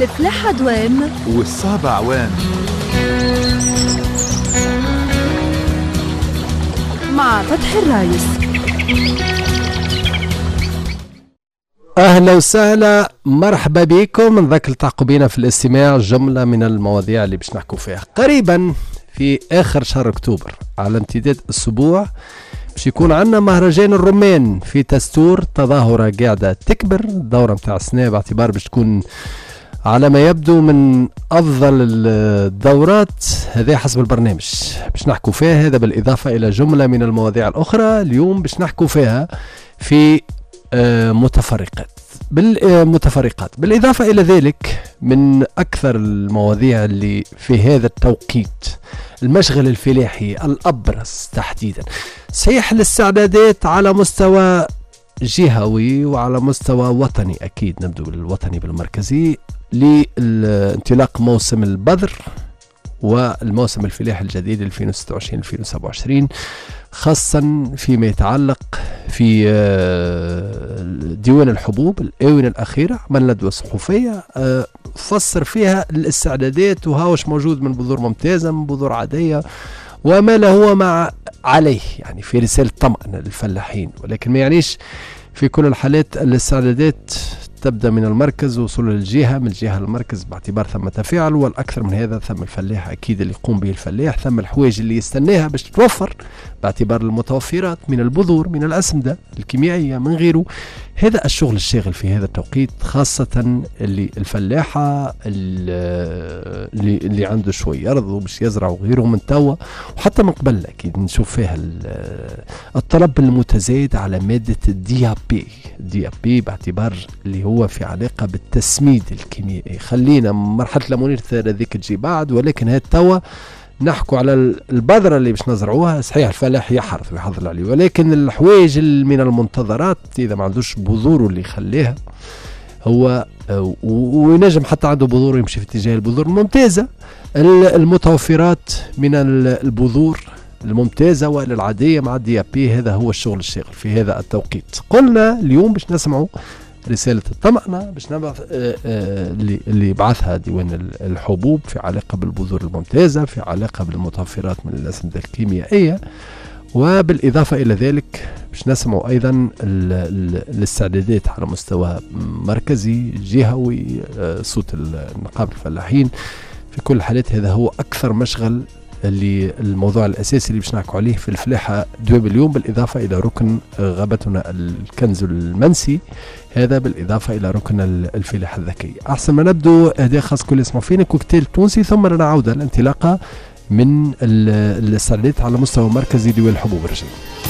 الفلاحة دوام والصعب عوام. مع فتحي الرايس. اهلا وسهلا، مرحبا بكم. نذكر تلتحقوا بينا في الاستماع جمله من المواضيع اللي باش نحكوا فيها قريبا في اخر شهر اكتوبر على امتداد اسبوع. باش يكون عندنا مهرجان الرمان في تستور، تظاهره قاعده تكبر. الدوره متاع السنه باعتبار باش تكون على ما يبدو من افضل الدورات، هذا حسب البرنامج باش نحكوا فيها. هذا بالاضافه الى جمله من المواضيع الاخرى اليوم باش نحكوا فيها في متفرقات. بالإضافة إلى ذلك من أكثر المواضيع اللي في هذا التوقيت المشغل الفلاحي الأبرز تحديدا، صحيح الاستعدادات على مستوى جهوي وعلى مستوى وطني، أكيد نبدو بالوطني بالمركزي، لانطلاق موسم البذر والموسم الفلاحي الجديد 2026-2027، خاصة فيما يتعلق في ديوان الحبوب. الآونة الأخيرة عملنا ندوة صحفية فسر فيها الاستعدادات وهاوش موجود من بذور ممتازة من بذور عادية وما له هو مع عليه، يعني في رسالة طمأنة للفلاحين. ولكن ما يعنيش في كل الحالات الاستعدادات تبدأ من المركز وصول للجهة، من الجهة للمركز باعتبار ثم تفاعل، والأكثر من هذا ثم الفلاح أكيد اللي يقوم به الفلاح، ثم الحوايج اللي يستناها باش تتوفر باعتبار المتوفرات من البذور من الأسمدة الكيميائية من غيره. هذا الشغل الشاغل في هذا التوقيت، خاصة اللي الفلاحة اللي عنده شوي أرض وباش يزرع وغيره من توا وحتى من قبل. أكيد نشوف فيها الطلب المتزايد على مادة الدي بي باعتبار اللي هو في علاقة بالتسميد الكيميائي. خلينا مرحلة الأمونير هذيك تجي بعد، ولكن هاد توا نحكوا على البذرة اللي باش نزرعوها. صحيح الفلاح يحرث ويحضر عليه، ولكن الحوايج من المنتظرات إذا ما عندوش بذور اللي يخليها هو وينجم حتى عنده بذور يمشي في اتجاه البذور الممتازة، المتوفرات من البذور الممتازة والعادية مع الدي بي. هذا هو الشغل الشاغل في هذا التوقيت. قلنا اليوم باش نسمعوا رسالة الطمأنة باش نبعث اللي بعثها ديوان الحبوب في علاقة بالبذور الممتازة، في علاقة بالمتوفرات من الأسمدة الكيميائية، وبالإضافة إلى ذلك باش نسمعوا أيضا الاستعدادات على مستوى مركزي جهوي، صوت نقابة الفلاحين. في كل الحالات هذا هو أكثر مشغل اللي الموضوع الأساسي اللي باش نحكوا عليه في الفلاحة دواب اليوم، بالإضافة إلى ركن غابتنا الكنز المنسي، هذا بالإضافة إلى ركن الفلاحة الذكية. أحسن ما نبدو أهداء خاص كل يسمعوا فينا كوكتيل تونسي، ثم نعود الانطلاقة من الاستعدادات على مستوى مركزي دول الحبوب الرجل.